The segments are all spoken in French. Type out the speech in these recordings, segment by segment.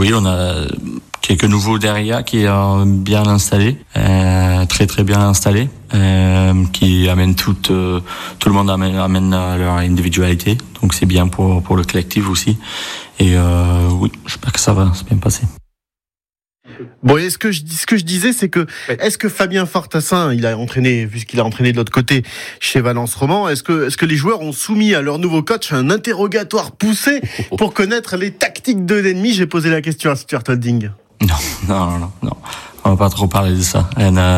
Oui, on a quelques nouveaux derrière qui est bien installé, très très bien installé, qui amène tout le monde amène leur individualité, donc c'est bien pour le collectif aussi. Et oui, j'espère que ça va se bien passer. Bon, ce que je disais, c'est que est-ce que Fabien Fortassin, puisqu'il a entraîné de l'autre côté chez Valence Roman, est-ce que les joueurs ont soumis à leur nouveau coach un interrogatoire poussé pour connaître les tactiques de l'ennemi? J'ai posé la question à Stuart Holding. Non. On va pas trop parler de ça.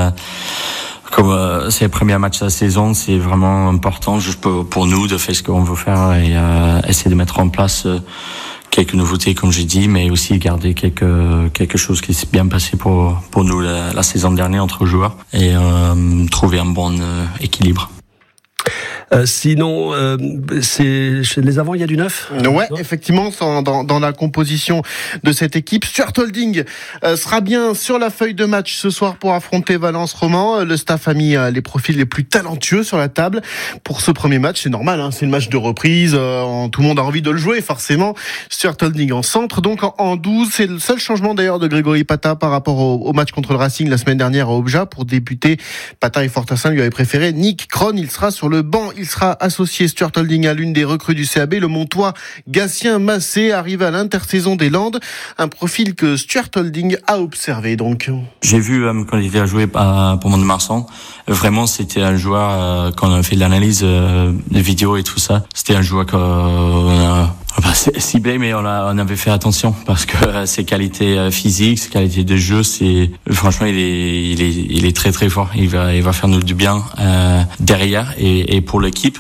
Comme c'est le premier match de la saison, c'est vraiment important juste pour nous de faire ce qu'on veut faire et essayer de mettre en place quelques nouveautés, comme j'ai dit, mais aussi garder quelque chose qui s'est bien passé pour nous la saison dernière entre joueurs et trouver un bon équilibre. Sinon, c'est chez les avants, il y a du neuf. Ouais, effectivement, dans la composition de cette équipe. Stuart Holding sera bien sur la feuille de match ce soir pour affronter Valence Roman. Le staff a mis les profils les plus talentueux sur la table pour ce premier match. C'est normal, hein, c'est le match de reprise. Tout le monde a envie de le jouer, forcément. Stuart Holding en centre, donc en 12. C'est le seul changement d'ailleurs de Grégory Pata par rapport au match contre le Racing la semaine dernière à Obja. Pour débuter, Pata et Fortassin lui avaient préféré Nick Kron. Il sera sur le banc. Il sera associé, Stuart Holding, à l'une des recrues du CAB, le Montois Gatien Massé, arrivé à l'intersaison des Landes. Un profil que Stuart Holding a observé, donc. J'ai vu quand il était joué pour Mont-de-Marsan. Vraiment, c'était un joueur, quand on a fait l'analyse des vidéos et tout ça, c'était un joueur qu'on a ciblé, mais on avait fait attention parce que ses qualités physiques, ses qualités de jeu, franchement, il est très très fort. Il va faire nous du bien derrière et pour l'équipe.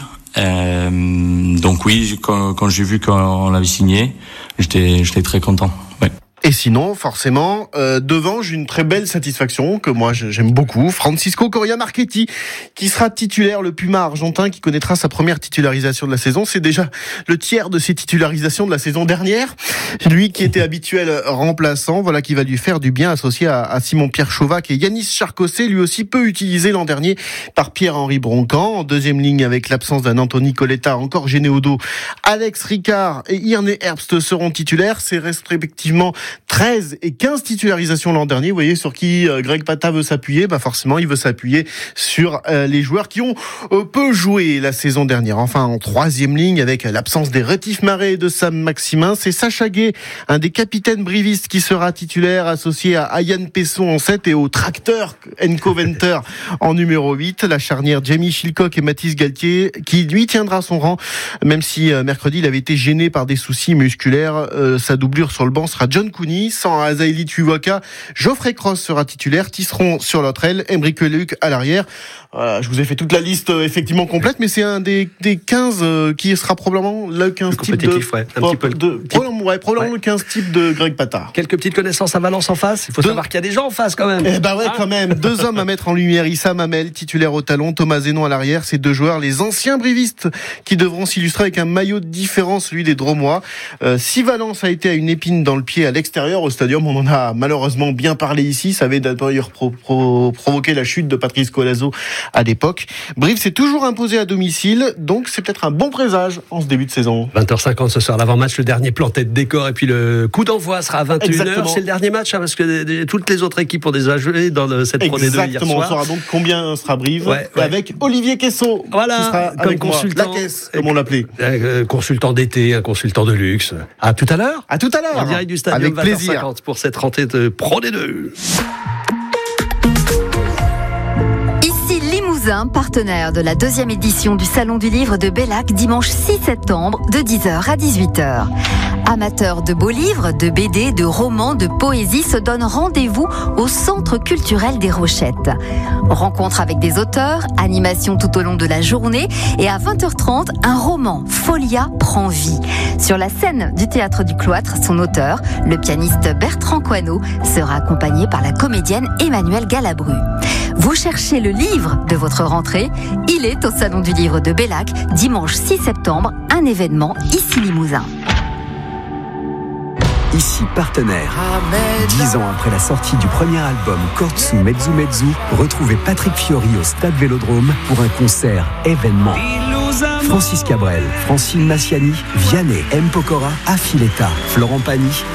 Donc oui, quand j'ai vu qu'on l'avait signé, j'étais très content. Ouais. Et sinon, forcément, devant, j'ai une très belle satisfaction que moi j'aime beaucoup. Francisco Coria Marchetti, qui sera titulaire, le Puma argentin, qui connaîtra sa première titularisation de la saison. C'est déjà le tiers de ses titularisations de la saison dernière. Lui qui était habituel remplaçant, voilà qui va lui faire du bien, associé à Simon-Pierre Chauvac et Yanis Charcosset, lui aussi peu utilisé l'an dernier par Pierre-Henri Broncan. En deuxième ligne, avec l'absence d'un Anthony Coletta encore gêné au dos, Alex Ricard et Irné Herbst seront titulaires. C'est respectivement 13 et 15 titularisations l'an dernier. Vous voyez sur qui Greg Pata veut s'appuyer. Forcément, il veut s'appuyer sur les joueurs qui ont peu joué la saison dernière. Enfin, en troisième ligne, avec l'absence des Rétif Marais et de Sam Maximin, c'est Sacha Gué, un des capitaines brivistes, qui sera titulaire, associé à Yann Pesson en 7 et au tracteur Enco Venter en numéro 8. La charnière Jamie Chilcock et Mathis Galtier, qui lui tiendra son rang, même si mercredi il avait été gêné par des soucis musculaires. Sa doublure sur le banc sera John Cooney. Sans Azaïli Tuwaka, Geoffrey Cross sera titulaire. Tisserand sur l'autre aile, Emeric Luc à l'arrière. Je vous ai fait toute la liste effectivement complète, mais c'est un des 15 qui sera probablement le 15 type le 15 type de Greg Pata. Quelques petites connaissances à Valence en face. Il faut savoir qu'il y a des gens en face quand même. Quand même. Deux hommes à mettre en lumière. Issa Mamel, titulaire au talon, Thomas Zénon à l'arrière. Ces deux joueurs, les anciens brivistes, qui devront s'illustrer avec un maillot différent, celui des Dromois. Si Valence a été à une épine dans le pied à l'extérieur au stadium, on en a malheureusement bien parlé ici. Ça avait d'ailleurs provoqué la chute de Patrice Colazo à l'époque. Brive s'est toujours imposé à domicile, donc c'est peut-être un bon présage en ce début de saison. 20h50 ce soir, l'avant-match, le dernier plan tête décor, et puis le coup d'envoi sera à 21h. Exactement. C'est le dernier match, parce que toutes les autres équipes ont déjà joué dans cette Pro D2 hier soir. Exactement, on saura donc combien sera Brive, avec Olivier Quessot, voilà, qui sera comme consultant, la caisse, comme on l'appelait. Consultant d'été, un consultant de luxe. À tout à l'heure. À tout à l'heure. En direct du stadium, avec plaisir. 20h50 pour cette rentrée de Pro D2. Partenaire de la 2e édition du Salon du Livre de Bellac, dimanche 6 septembre, de 10h à 18h. Amateurs de beaux livres, de BD, de romans, de poésie se donnent rendez-vous au Centre culturel des Rochettes. Rencontre avec des auteurs, animation tout au long de la journée, et à 20h30, un roman, Folia, prend vie. Sur la scène du Théâtre du Cloître, son auteur, le pianiste Bertrand Coineau, sera accompagné par la comédienne Emmanuelle Galabru. Vous cherchez le livre de votre rentrée? Il est au Salon du Livre de Bellac, dimanche 6 septembre, un événement ici Limousin. Ici partenaire. 10 ans après la sortie du premier album Kortsu Mezzu Mezzu, retrouvez Patrick Fiori au Stade Vélodrome pour un concert événement. Francis Cabrel, Francine Massiani, Vianney, M. Pokora, Affiletta, Florent Pagny,